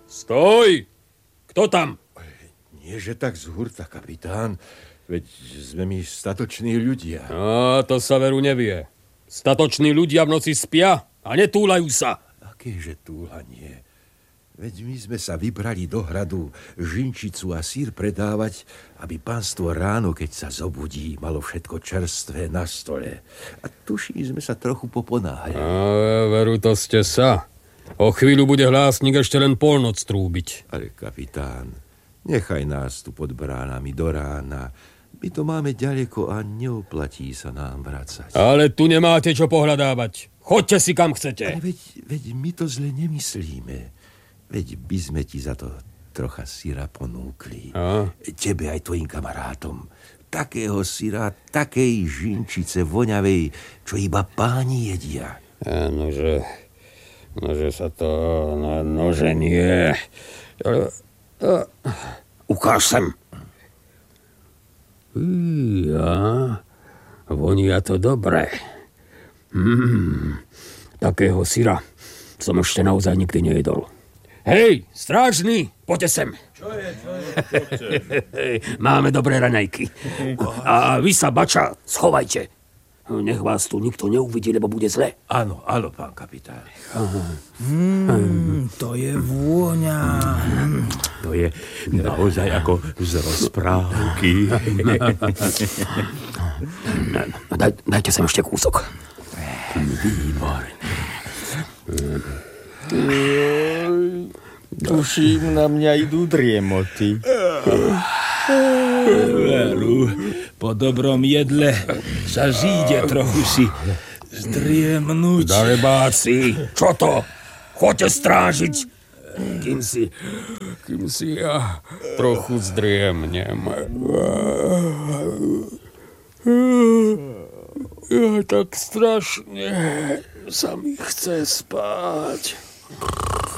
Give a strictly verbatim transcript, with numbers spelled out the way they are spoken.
Stoj! Kto tam? Nie, že tak z hurta, kapitán. Veď sme my statoční ľudia. A to sa veru nevie. Statoční ľudia v noci spia a netúlajú sa. Akéže túlanie? Veď my sme sa vybrali do hradu žinčicu a sír predávať, aby pánstvo ráno, keď sa zobudí, malo všetko čerstvé na stole. A tuší sme sa trochu poponáhľali. A veru, to ste sa. O chvíľu bude hlásnik ešte len polnoc trúbiť. Ale kapitán, nechaj nás tu pod bránami do rána. My to máme ďaleko a neoplatí sa nám vracať. Ale tu nemáte čo pohľadávať. Choďte si kam chcete. Ale veď, veď my to zle nemyslíme. Veď by sme ti za to trocha syra ponúkli. A? Tebe aj tvojim kamarátom. Takého syra, takej žinčice voňavej, čo iba páni jedia. A nože, nože sa to, no, nože nie. Ale, a, ukáž sem. Ja, vonia to dobre. Mm, takého syra som ešte naozaj nikdy nejedol. Hej, strážny, poďte sem. Čo je, čo je, čo chceš? Máme dobré raňajky. A vy sa, bača, schovajte. Nech vás tu nikto neuvidí, lebo bude zle. Áno, áno, pán kapitán. Mm, to je vôňa. To je naozaj ako z rozprávky. Daj, dajte sem ešte kúsok. Výborné. Tuším, na mňa idú driemoty. Veru, po dobrom jedle sa zíde trochu si zdriemnúť. Darebáci, čo to? Choďte strážiť, kým si, kým si ja trochu zdriemnem. Ja tak strašne sa mi chce spať.